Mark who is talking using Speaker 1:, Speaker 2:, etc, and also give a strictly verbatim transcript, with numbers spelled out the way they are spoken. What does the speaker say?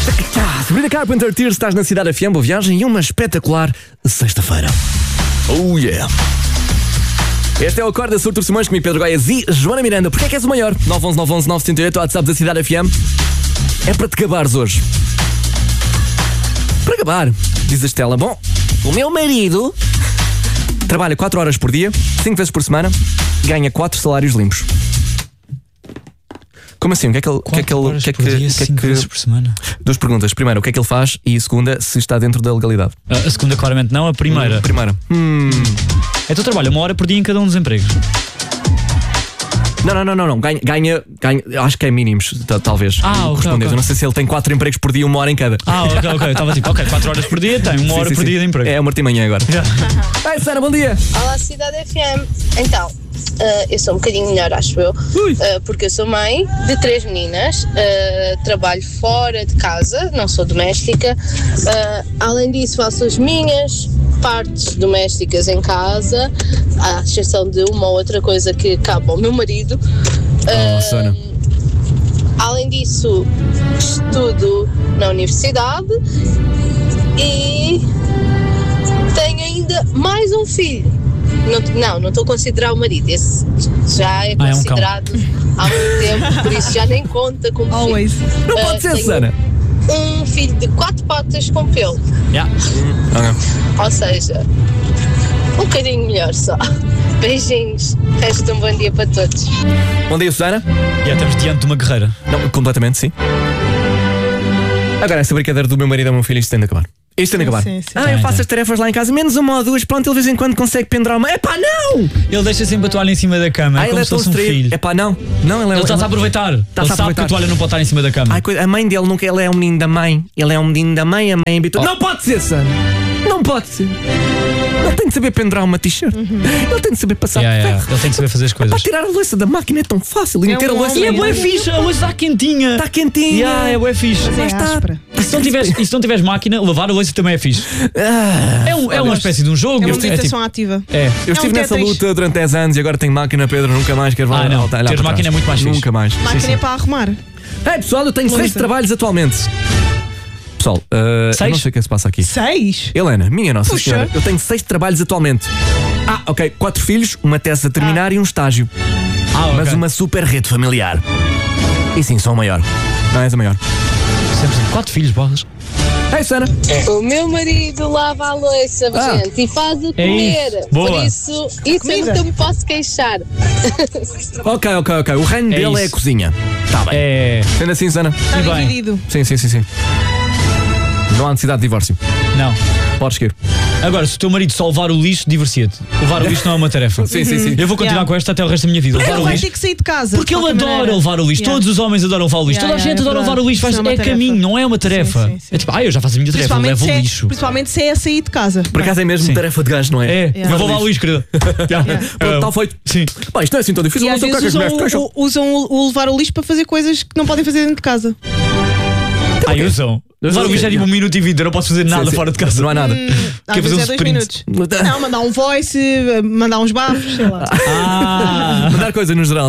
Speaker 1: Sabrina Carpenter, Tears, estás na Cidade F M, boa viagem e uma espetacular sexta-feira. Oh yeah! Este é o Acorda Surtur Simões comigo, Pedro Goiás e Joana Miranda. Porquê é que és o maior? nove um um nove um nove sete oito, WhatsApp da Cidade F M. É para te gabares hoje. Para gabar, diz a Estela. Bom, o meu marido trabalha quatro horas por dia, cinco vezes por semana, ganha quatro salários limpos. Como assim? O que é que ele... O que é que ele... O que é que,
Speaker 2: dia,
Speaker 1: que, é que,
Speaker 2: vezes por semana?
Speaker 1: Duas perguntas. Primeiro, o que é que ele faz? E segunda, se está dentro da legalidade.
Speaker 2: A, a segunda claramente não, a primeira.
Speaker 1: Hum, primeira. Hum.
Speaker 2: Então trabalha uma hora por dia em cada um dos empregos.
Speaker 1: Não, não, não, não, não. Ganha, ganha, ganha, acho que é mínimos, t- talvez.
Speaker 2: Ah, ok, ok.
Speaker 1: Eu não sei se ele tem quatro empregos por dia, uma hora em cada.
Speaker 2: Ah, ok, ok. Estava tipo, ok, quatro horas por dia, tem uma
Speaker 1: Sim,
Speaker 2: hora
Speaker 1: sim,
Speaker 2: por
Speaker 1: sim.
Speaker 2: dia de emprego.
Speaker 1: É uma hora e manhã agora.
Speaker 2: Yeah.
Speaker 1: Ei, Sara, bom dia.
Speaker 3: Olá, Cidade F M. Então, uh, eu sou um bocadinho melhor, acho eu, uh, porque eu sou mãe de três meninas, uh, trabalho fora de casa, não sou doméstica. Uh, além disso, faço as minhas partes domésticas em casa, à exceção de uma ou outra coisa que cabe ao meu marido.
Speaker 1: Oh,
Speaker 3: Uh,
Speaker 1: Sara.
Speaker 3: Além disso, estudo na universidade e tenho ainda mais um filho. Não, não, não estou a considerar o marido. Esse já é
Speaker 2: Ah, é um
Speaker 3: considerado há muito tempo, por isso já nem conta como
Speaker 4: Always.
Speaker 3: filho.
Speaker 1: Não
Speaker 3: Uh,
Speaker 1: pode ser,
Speaker 3: tenho
Speaker 1: Sara.
Speaker 3: Um filho de quatro patas com pelo.
Speaker 2: Yeah.
Speaker 1: Okay.
Speaker 3: Ou seja, um bocadinho melhor só. Beijinhos. Resta um bom dia para todos.
Speaker 1: Bom dia, Susana.
Speaker 2: Yeah, estamos diante de uma guerreira.
Speaker 1: Não, completamente, sim. Agora, essa brincadeira do meu marido ao meu filho, isto tem de acabar. Isto tem de acabar.
Speaker 4: sim, sim.
Speaker 1: Ah,
Speaker 2: Tem,
Speaker 1: eu faço
Speaker 2: tem.
Speaker 1: as tarefas lá em casa, menos uma ou duas, pronto, ele de vez em quando consegue pendurar uma. Epá, não!
Speaker 2: Ele deixa sempre a toalha em cima da cama,
Speaker 1: Ah,
Speaker 2: como
Speaker 1: ele é
Speaker 2: se
Speaker 1: tão
Speaker 2: fosse um
Speaker 1: distraído.
Speaker 2: filho.
Speaker 1: Epá, não. Não, ele é
Speaker 2: Ele está-se a aproveitar. Ele
Speaker 1: Está-se a
Speaker 2: sabe que
Speaker 1: aproveitar.
Speaker 2: a toalha não pode estar em cima da cama.
Speaker 1: Ai, coisa- a mãe dele nunca, ele é um menino da mãe. Ele é um menino da mãe, a mãe habitua.
Speaker 2: Oh.
Speaker 1: Não pode ser, Sara. Não pode ser. Ele tem de saber pendurar uma t-shirt. Ele tem de saber passar
Speaker 2: Yeah, yeah,
Speaker 1: ferro.
Speaker 2: Ele tem que saber fazer as
Speaker 1: Para
Speaker 2: coisas.
Speaker 1: tirar a louça da máquina é tão fácil. E
Speaker 4: É
Speaker 1: meter a
Speaker 4: um
Speaker 1: louça
Speaker 2: E é
Speaker 4: homem.
Speaker 2: bué fixe, a louça está quentinha.
Speaker 1: está quentinha.
Speaker 2: Yeah, é bué fixe.
Speaker 4: Mas é
Speaker 1: está.
Speaker 4: áspera.
Speaker 2: E se não tiveres, e se não tiveres máquina, lavar a louça também é fixe.
Speaker 1: Ah,
Speaker 2: É, um, é uma espécie de um jogo.
Speaker 4: É uma
Speaker 2: é,
Speaker 4: meditação
Speaker 2: tipo,
Speaker 4: ativa.
Speaker 2: é.
Speaker 1: eu estive
Speaker 4: um
Speaker 1: nessa
Speaker 4: Tetris.
Speaker 1: luta durante dez anos e agora tenho máquina, Pedro. Nunca mais quero
Speaker 2: Ah, não.
Speaker 1: voltar lá
Speaker 2: Teres
Speaker 1: para
Speaker 2: máquina
Speaker 1: trás.
Speaker 2: é muito mais fixe.
Speaker 1: Nunca mais.
Speaker 4: Máquina
Speaker 2: sim.
Speaker 4: é para arrumar.
Speaker 1: Ei, pessoal, eu tenho seis
Speaker 4: Louça.
Speaker 1: trabalhos atualmente. Pessoal, uh, eu
Speaker 2: Seis?
Speaker 1: não sei o que se passa aqui.
Speaker 4: Seis?
Speaker 1: Helena, minha nossa
Speaker 4: Puxa.
Speaker 1: senhora, eu tenho seis trabalhos atualmente. Ah, ok, quatro filhos, uma tese a terminar e um estágio.
Speaker 2: Ah, ok.
Speaker 1: Mas uma super rede familiar. E sim, sou o maior. Não és a maior.
Speaker 2: Sempre, sempre. Quatro filhos, borras.
Speaker 1: Ei, Sana.
Speaker 3: O meu marido lava a louça,
Speaker 1: Ah.
Speaker 3: gente, e faz a
Speaker 2: É
Speaker 3: comer.
Speaker 2: isso. Boa.
Speaker 3: Por isso, isso é
Speaker 4: Comida.
Speaker 3: que eu me posso queixar.
Speaker 1: Ok, ok, ok. O reino
Speaker 2: É
Speaker 1: dele é a
Speaker 2: isso.
Speaker 1: cozinha. Tá bem.
Speaker 2: É.
Speaker 1: Sendo assim, Sana.
Speaker 4: Está
Speaker 2: E bem.
Speaker 4: dividido.
Speaker 1: Sim, sim, sim, sim. Não há necessidade de divórcio.
Speaker 2: Não.
Speaker 1: Podes seguir.
Speaker 2: Agora, se o teu marido só levar o lixo, divorcia-te. Levar o lixo não é uma tarefa.
Speaker 1: Sim, sim, sim.
Speaker 2: Eu vou continuar
Speaker 4: Yeah.
Speaker 2: com esta até o resto da minha vida. Levar
Speaker 4: Ele
Speaker 2: o
Speaker 4: vai
Speaker 2: lixo.
Speaker 4: ter que sair de casa.
Speaker 2: Porque
Speaker 4: de
Speaker 2: ele
Speaker 4: qualquer
Speaker 2: adora
Speaker 4: maneira.
Speaker 2: levar o lixo.
Speaker 4: Yeah.
Speaker 2: Todos os homens adoram levar o lixo.
Speaker 4: Yeah,
Speaker 2: Toda a
Speaker 4: yeah,
Speaker 2: gente
Speaker 4: é
Speaker 2: adora
Speaker 4: verdade.
Speaker 2: levar o lixo. Faz,
Speaker 4: Isso não é
Speaker 2: é
Speaker 4: uma tarefa.
Speaker 2: caminho, não é uma tarefa.
Speaker 4: Sim, sim, sim.
Speaker 2: É tipo, ah, eu já faço a minha tarefa, eu
Speaker 4: Principalmente,
Speaker 2: levo
Speaker 4: se
Speaker 2: o
Speaker 4: é,
Speaker 2: lixo.
Speaker 4: principalmente se é sair de casa.
Speaker 1: Por acaso é mesmo
Speaker 2: Sim.
Speaker 1: tarefa de gajo, não é?
Speaker 2: É,
Speaker 4: Yeah.
Speaker 2: eu vou levar o lixo, querida. Yeah.
Speaker 1: Pronto,
Speaker 2: Ah,
Speaker 1: está feito.
Speaker 2: Sim.
Speaker 1: Pá, isto não é assim tão difícil.
Speaker 4: E
Speaker 1: Não
Speaker 4: às
Speaker 1: sei o que é
Speaker 4: vezes
Speaker 1: que
Speaker 4: usam,
Speaker 1: as mulheres
Speaker 4: o, usam o, o levar o lixo para fazer coisas que não podem fazer dentro de casa.
Speaker 2: Ah, eu sou. Levar o lixo é tipo um minuto e vinte, eu não posso fazer nada
Speaker 1: Sim, sim.
Speaker 2: fora de casa.
Speaker 1: Não há nada.
Speaker 4: Às
Speaker 2: Quer fazer
Speaker 4: vezes
Speaker 2: um
Speaker 4: é dois
Speaker 2: sprint.
Speaker 4: minutos. Não, mandar um voice, mandar uns bafos, sei lá.
Speaker 2: Ah!
Speaker 1: Mandar coisa no geral.